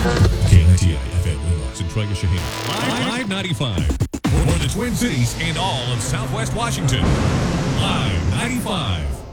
KNTI FM Winlock, Centralia, Shaheen. Live 95 for the Twin Cities and all of Southwest Washington. Live 95.